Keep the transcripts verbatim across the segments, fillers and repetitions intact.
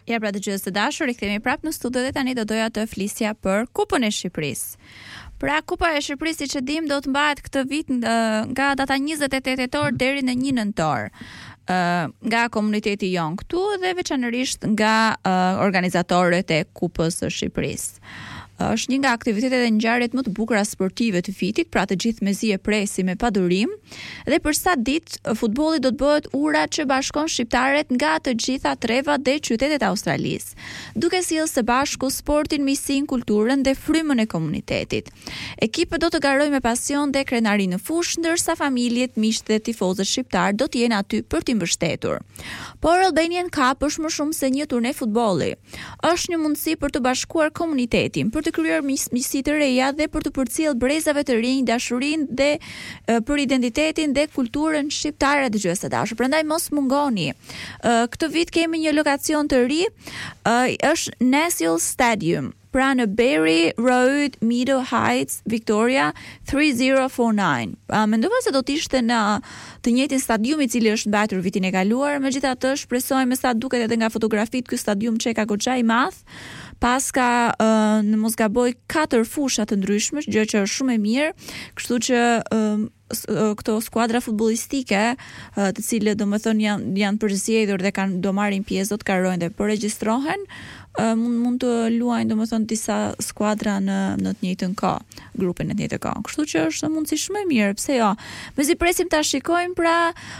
Ja, pra dëgjues të dashur, rikthehemi prapë në studio dhe tani do doja të flisja për Kupën e Shqipërisë. Pra Kupa e Shqipërisë, siç e dim, do të mbahet këtë vit nga data njëzet e tetë tetor deri në një nëntor. Uh, nga komuniteti jon këtu dhe veçanërisht nga uh, organizatorët e Kupës së Shqipërisë. Është një nga aktivitetet e ngjarjet më të bukura sportive të vitit, pra të gjithë mezi e presi me padurim, dhe për sa ditë futbolli do të bëhet ura që bashkon shqiptarët nga të gjitha trevat dhe qytetet e Australisë, duke sjellë së bashku sportin, miqësinë, kulturën dhe frymën e komunitetit. Ekipet do të garojnë me pasion dhe krenari në fushë, ndërsa familjet, miqtë dhe tifozët shqiptar do të jenë aty për t'i mbështetur. Por Albanian Cup është më shumë se një turne futbolli. Është një mundësi për të bashkuar komunitetin, për të krijuar miqësi të reja dhe për të përcjellë brezave të rinj dashurinë dhe e, për identitetin dhe kulturën shqiptare dëgjues të dashur. Prandaj mos mungoni. E, këtë vit kemi një lokacion të ri, e, është Nasil Stadium, pra në Berry Road, Meadow Heights, Victoria tre zero katër nëntë. Uh, mendova se do të ishte në të njëjtin stadium i cili është mbajtur vitin e kaluar, megjithatë shpresojmë sa duket edhe nga fotografitë ky stadium që ka goxha i madh. Pas ka uh, në mos gaboj katër fusha të ndryshme, gjë që është shumë e mirë, kështu që uh, këto skuadra futbollistike, uh, të cilët domethënë janë janë përzgjedhur dhe kanë do marrin pjesë, do të karojnë dhe përregjistrohen. Uh, mund, mund të luajnë domethënë disa skuadra në në të njëjtën kohë, grupin në të njëjtën kohë. Kështu që është mundësi shumë e mirë, pse jo. Mezi presim ta shikojmë, pra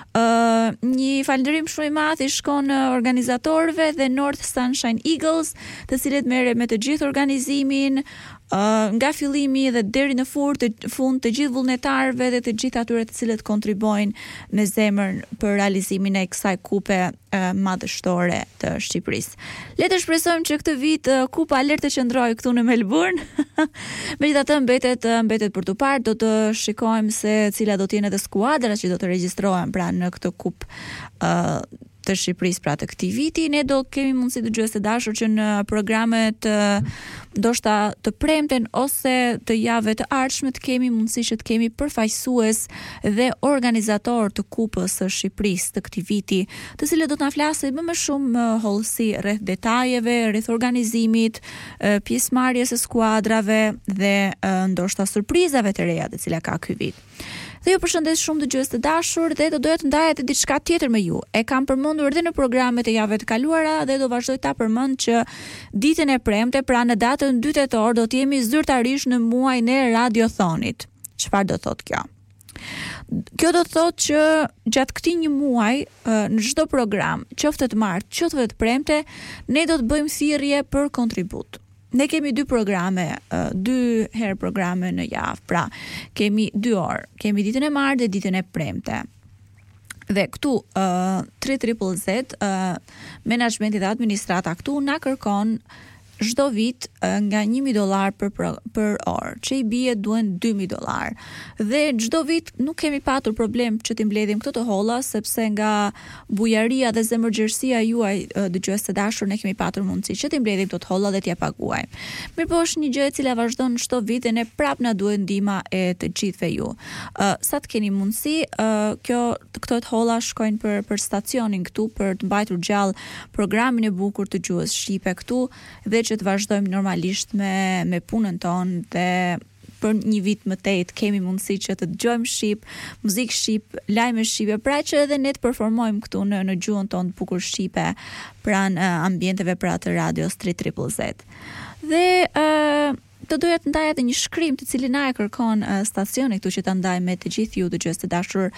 uh, një falënderim shumë i madh i shkon organizatorëve dhe North Sunshine Eagles, të cilët merren me të gjithë organizimin, Uh, nga fillimi dhe deri në fund të fund të gjithë vullnetarëve dhe të gjithë atyre të cilët kontribuojnë me zemër për realizimin e kësaj kupe uh, madhështore të Shqipërisë. Le të shpresojmë që këtë vit uh, kupa alert të qëndrojë këtu në Melbourne. Megjithatë mbetet mbetet për të parë, do të shikojmë se cila do të jenë edhe skuadrat që do të regjistrohen pra në këtë kupë uh, të Shqipërisë pra të këtij viti. Ne do kemi mundësi dëgjues të dashur që në programet ndoshta të premten ose të javëve të ardhshme të kemi mundësi që të kemi përfaqësues dhe organizator të Kupës së Shqipërisë të këtij viti, të cilët do të na flasin më më shumë hollësi rreth detajeve, rreth organizimit, pjesëmarrjes së skuadrave dhe ndoshta surprizave të reja të cilat ka ky vit. Dhe ju përshëndes shumë dëgjues të dashur dhe do doja të ndaj edhe diçka tjetër me ju. E kam përmendur edhe në programet e javëve të kaluara dhe do vazhdoj ta përmend që ditën e premte, pra në datën dy tetor, do të jemi zyrtarisht në muajin e radiothonit. Çfarë do thotë kjo? Kjo do të thotë që gjatë këtij një muaji, në çdo program, qoftë të martë, qoftë të premte, ne do të bëjmë thirrje për kontribut. Ne kemi dy programe, dy herë programe në javë, pra kemi dy orë, kemi ditën e martë dhe ditën e premte. Dhe këtu uh, tre triple Z, uh, menaxhmenti dhe administrata këtu na kërkon çdo vit uh, nga një mijë dollar për për orë, që i bie duhen dy mijë dollar. Dhe çdo vit nuk kemi patur problem që t'i mbledhim këto të holla, sepse nga bujaria dhe zemërgjërsia juaj uh, dëgjues të dashur, ne kemi patur mundësi që t'i mbledhim këto të holla dhe t'ia paguajmë. Mirëpo është një gjë e cila vazhdon çdo vit dhe ne prap na duhet ndihma e të gjithëve ju. Uh, sa të keni mundësi, uh, kjo këto të holla shkojnë për për stacionin këtu, për të mbajtur gjallë programin e bukur të gjuhës shqipe këtu dhe që të vazhdojmë normalisht me me punën tonë dhe për një vit më tej kemi mundësi që të dëgjojmë shqip, muzikë shqip, lajme shqipe, pra që edhe ne të performojmë këtu në në gjuhën tonë të bukur shqipe pranë uh, ambienteve pra të radios tre triple Z. Dhe uh, të doja të ndaj edhe një shkrim të cilin na e kërkon uh, stacioni këtu që ta ndaj me të gjithë ju dëgjues të dashur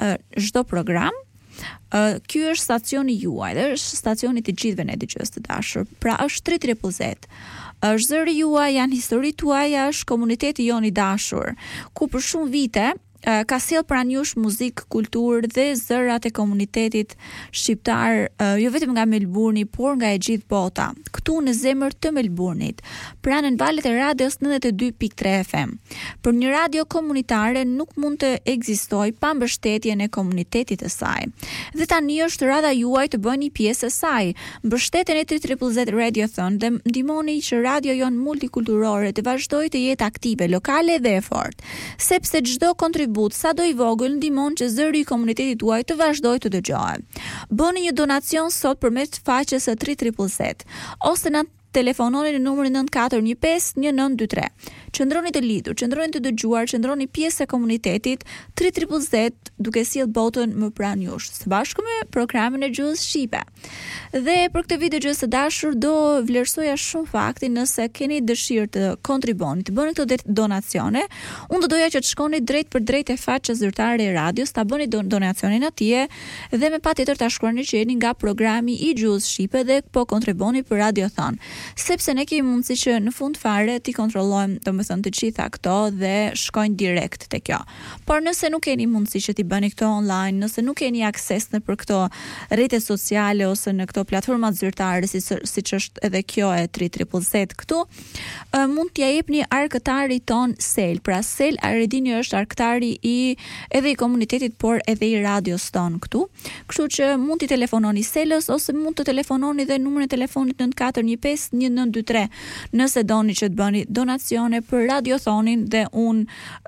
çdo uh, program. Uh, ky është stacioni juaj, dhe është stacioni të gjithëve ne dëgjues të dashur. Pra është tre triple Z. Është zëri juaj, janë histori tuaja, është komuniteti jon i dashur, ku për shumë vite uh, ka sjell pranë jush muzikë, kulturë dhe zërat e komunitetit shqiptar, uh, jo vetëm nga Melbourne, por nga e gjithë bota, këtu në zemër të Melbourneit, pranë në valët e radios nëntëdhjetë e dy pikë tre F M. Për një radio komunitare nuk mund të ekzistojë pa mbështetjen e komunitetit të saj. Dhe tani është rada juaj të bëni pjesë e saj. Mbështeteni tre triple Z Radiothon dhe ndihmoni që radio jon multikulturore të vazhdojë të jetë aktive, lokale dhe e fortë, sepse çdo kontribut kontribut sa do i vogël ndihmon që zëri i komunitetit tuaj të vazhdojë të dëgjohet. Bëni një donacion sot përmes faqes së tri triple Z ose na telefononi në numrin nëntë katër një pesë një nëntë dy tre. Qëndroni të lidhur, qëndroni të dëgjuar, qëndroni pjesë e komunitetit tri triple Z duke sjell botën më pranë jush, së bashku me programin e gjuhës shqipe. Dhe për këtë vit dëgjues të dashur, do vlerësoja shumë faktin nëse keni dëshirë të kontriboni, të bëni këto donacione, unë do doja që të shkoni drejt për drejt e faqes zyrtare e radios, ta bëni don donacionin atje dhe me patjetër ta shkruani që jeni nga programi i gjuhës shqipe dhe po kontriboni për Radiothon. Sepse ne kemi mundësi që në fund fare ti kontrollojmë, domethënë të gjitha këto dhe shkojnë direkt te kjo. Por nëse nuk keni mundësi që ti bëni këto online, nëse nuk keni akses në për këto rrjete sociale ose në këto platformat zyrtare si siç është edhe kjo e tri triple Z këtu, mund t'ja jepni arkëtarit ton Sel. Pra Sel Aredini është arkëtari i edhe i komunitetit, por edhe i radios ton këtu. Kështu që mund t'i telefononi Selës ose mund të telefononi dhe numrin e telefonit nëntë katër një pesë një nëntë dy tre nëse doni që të bëni donacione për Radiothonin dhe unë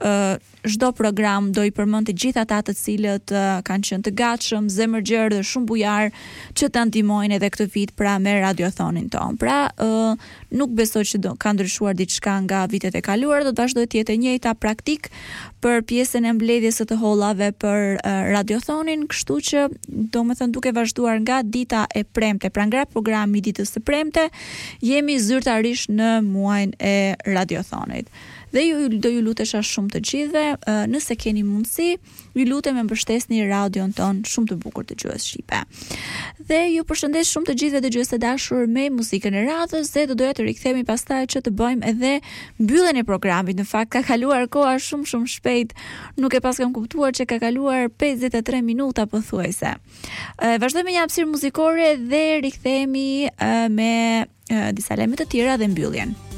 çdo uh, program do i përmend të gjithë ata të cilët uh, kanë qenë të gatshëm, zemërgjerë dhe shumë bujar që të ndihmojnë edhe këtë vit pra me Radiothonin ton. Pra uh, nuk besoj që do ka ndryshuar diçka nga vitet e kaluara, do të vazhdojë të jetë e njëjta praktik për pjesën e mbledhjes së të hollave për uh, Radiothonin, kështu që domethënë duke vazhduar nga dita e premte, pra nga programi i ditës së premte, jemi zyrtarisht në muajin e Radiothonit. Dhe ju do ju lutesha shumë të gjithëve, nëse keni mundësi, ju lutem e mbështesni radion ton shumë të bukur të gjuhës shqipe. Dhe ju përshëndes shumë të gjithëve dëgjues të dashur me muzikën e radhës dhe do doja të rikthehemi pastaj që të bëjmë edhe mbylljen e programit. Në fakt ka kaluar koha shumë shumë shpejt, nuk e pas kam kuptuar që ka kaluar pesëdhjetë e tre minuta pothuajse. Vazhdojmë me një hapësirë muzikore dhe rikthehemi me disa lajme të tjera dhe mbylljen.